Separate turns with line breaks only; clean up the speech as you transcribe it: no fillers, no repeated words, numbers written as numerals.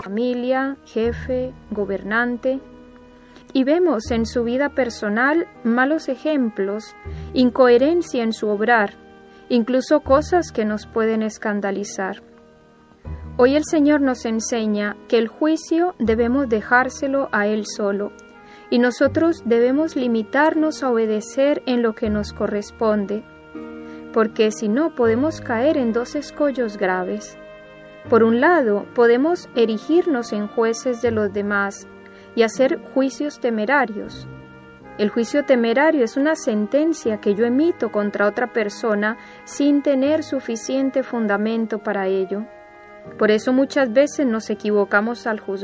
familia, jefe, gobernante, y vemos en su vida personal malos ejemplos, incoherencia en su obrar, incluso cosas que nos pueden escandalizar. Hoy el Señor nos enseña que el juicio debemos dejárselo a Él solo, y nosotros debemos limitarnos a obedecer en lo que nos corresponde, porque si no podemos caer en dos escollos graves. Por un lado, podemos erigirnos en jueces de los demás y hacer juicios temerarios. El juicio temerario es una sentencia que yo emito contra otra persona sin tener suficiente fundamento para ello. Por eso muchas veces nos equivocamos al juzgar.